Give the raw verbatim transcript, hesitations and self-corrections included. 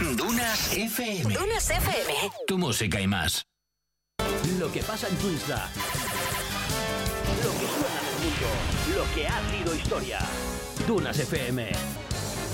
Dunas F M. Dunas F M. Tu música y más. Lo que pasa en tu isla. Lo que suena en el mundo. Lo que ha sido historia. Dunas F M.